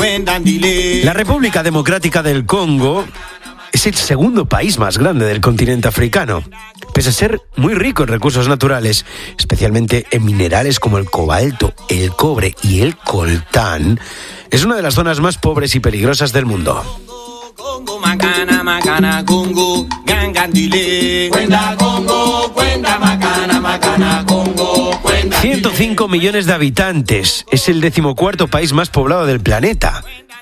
La República Democrática del Congo es el segundo país más grande del continente africano. Pese a ser muy rico en recursos naturales, especialmente en minerales como el cobalto, el cobre y el coltán, es una de las zonas más pobres y peligrosas del mundo. 105 millones de habitantes. Es el 14º país más poblado del planeta.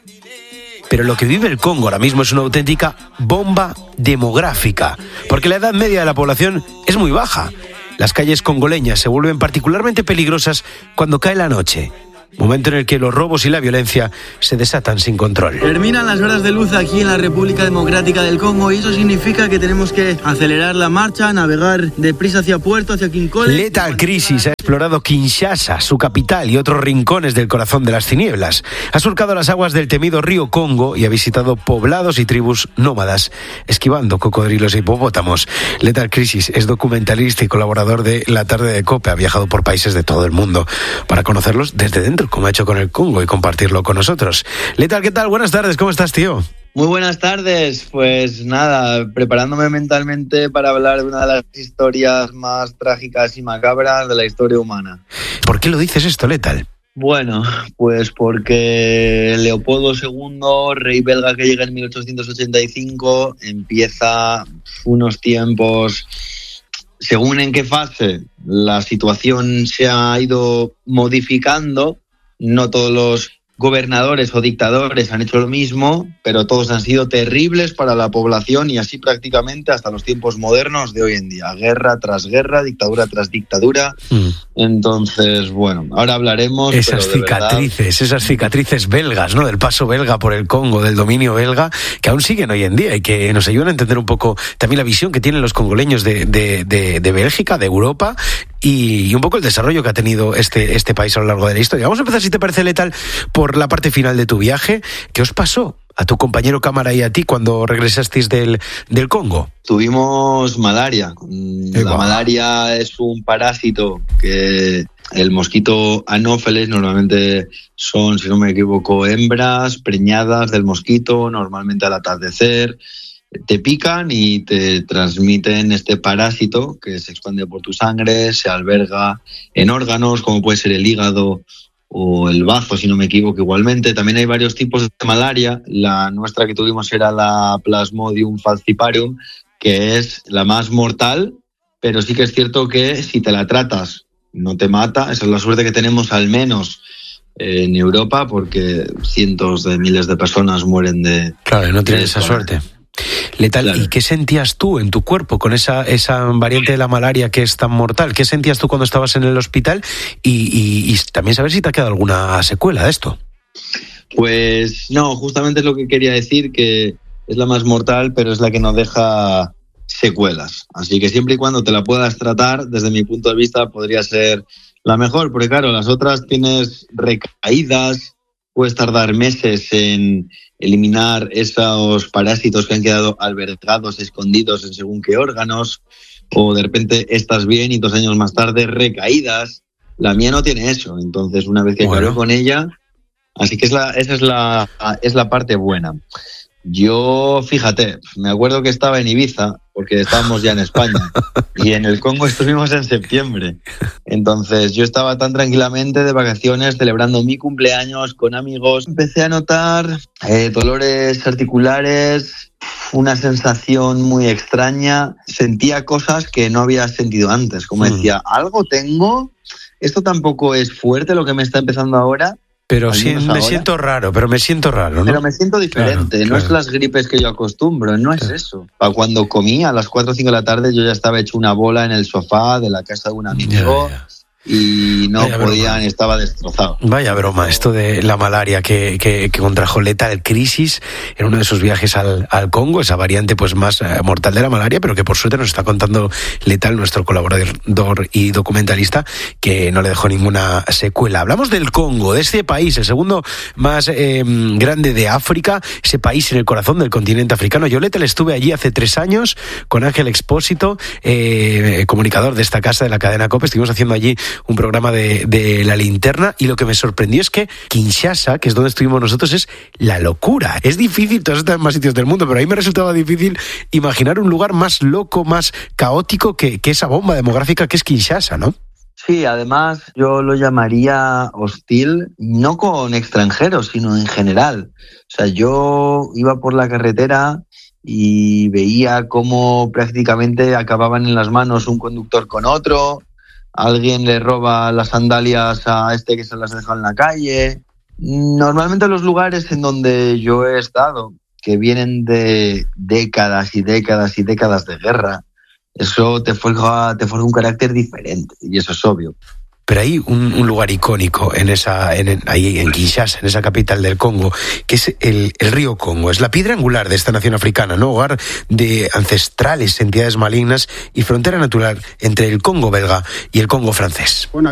Pero lo que vive el Congo ahora mismo es una auténtica bomba demográfica, porque la edad media de la población es muy baja. Las calles congoleñas se vuelven particularmente peligrosas cuando cae la noche, momento en el que los robos y la violencia se desatan sin control. Terminan las horas de luz aquí en la República Democrática del Congo y eso significa que tenemos que acelerar la marcha, navegar deprisa hacia Puerto, hacia Kinkole. Lethal Crisis ha explorado Kinshasa, su capital, y otros rincones del corazón de las tinieblas. Ha surcado las aguas del temido río Congo y ha visitado poblados y tribus nómadas, esquivando cocodrilos y hipopótamos. Lethal Crisis es documentalista y colaborador de La Tarde de COPE. Ha viajado por países de todo el mundo para conocerlos desde dentro, como ha hecho con el Congo, y compartirlo con nosotros. Lethal, ¿qué tal? Buenas tardes, ¿cómo estás, tío? Muy buenas tardes, pues nada, preparándome mentalmente para hablar de una de las historias más trágicas y macabras de la historia humana. ¿Por qué lo dices esto, Lethal? Bueno, pues porque Leopoldo II, rey belga que llega en 1885, empieza unos tiempos, según en qué fase la situación se ha ido modificando. No todos los gobernadores o dictadores han hecho lo mismo, pero todos han sido terribles para la población y así prácticamente hasta los tiempos modernos de hoy en día. Guerra tras guerra, dictadura tras dictadura. Entonces, bueno, ahora hablaremos. Esas cicatrices belgas, ¿no? Del paso belga por el Congo, del dominio belga, que aún siguen hoy en día y que nos ayudan a entender un poco también la visión que tienen los congoleños de Bélgica, de Europa, y un poco el desarrollo que ha tenido este país a lo largo de la historia. Vamos a empezar, si te parece, Lethal, por la parte final de tu viaje. ¿Qué os pasó a tu compañero cámara y a ti cuando regresasteis del Congo? Tuvimos malaria. La malaria es un parásito que el mosquito anófeles normalmente son, si no me equivoco, hembras preñadas del mosquito, normalmente al atardecer. Te pican y te transmiten este parásito que se expande por tu sangre, se alberga en órganos como puede ser el hígado o el bazo, si no me equivoco, igualmente. También hay varios tipos de malaria. La nuestra que tuvimos era la Plasmodium falciparum, que es la más mortal, pero sí que es cierto que si te la tratas no te mata. Esa es la suerte que tenemos, al menos en Europa, porque cientos de miles de personas mueren de... Claro, no tienes esa suerte. Lethal, claro. ¿Y qué sentías tú en tu cuerpo con esa variante de la malaria que es tan mortal? ¿Qué sentías tú cuando estabas en el hospital? Y también saber si te ha quedado alguna secuela de esto. Pues no, justamente es lo que quería decir, que es la más mortal, pero es la que no deja secuelas. Así que siempre y cuando te la puedas tratar, desde mi punto de vista, podría ser la mejor, porque claro, las otras tienes recaídas, puedes tardar meses en eliminar esos parásitos que han quedado albergados, escondidos en según qué órganos, o de repente estás bien y 2 años más tarde recaídas. La mía no tiene eso, entonces una vez que acabé con ella, así que esa es la parte buena. Yo, fíjate, me acuerdo que estaba en Ibiza, porque estábamos ya en España, y en el Congo estuvimos en septiembre. Entonces yo estaba tan tranquilamente de vacaciones, celebrando mi cumpleaños con amigos. Empecé a notar dolores articulares, una sensación muy extraña. Sentía cosas que no había sentido antes, como decía, algo tengo, esto tampoco es fuerte lo que me está empezando ahora. Pero sí, me siento raro, ¿no? Pero me siento diferente, claro. No es las gripes que yo acostumbro, no es eso. Cuando comí a las 4 o 5 de la tarde yo ya estaba hecho una bola en el sofá de la casa de un amigo. Y no podían, estaba destrozado. Vaya broma, esto de la malaria que contrajo Lethal Crisis en uno de sus viajes al Congo, esa variante pues más mortal de la malaria, pero que por suerte nos está contando Lethal, nuestro colaborador y documentalista, que no le dejó ninguna secuela. Hablamos del Congo, de este país, el segundo más grande de África, ese país en el corazón del continente africano. Yo, Lethal, estuve allí hace 3 años con Ángel Expósito, comunicador de esta casa, de la cadena COPE. Estuvimos haciendo allí un programa de La Linterna, y lo que me sorprendió es que Kinshasa, que es donde estuvimos nosotros, es la locura. Es difícil, todas están en más sitios del mundo, pero a mí me resultaba difícil imaginar un lugar más loco, más caótico que esa bomba demográfica que es Kinshasa, ¿no? Sí, además yo lo llamaría hostil, no con extranjeros, sino en general. O sea, yo iba por la carretera y veía cómo prácticamente acababan en las manos un conductor con otro, alguien le roba las sandalias a este que se las deja en la calle. Normalmente los lugares en donde yo he estado, que vienen de décadas y décadas y décadas de guerra, eso te forja un carácter diferente, y eso es obvio. Pero hay un lugar icónico ahí en Kinshasa, en esa capital del Congo, que es el río Congo. Es la piedra angular de esta nación africana, ¿no? Hogar de ancestrales entidades malignas y frontera natural entre el Congo belga y el Congo francés. Bueno,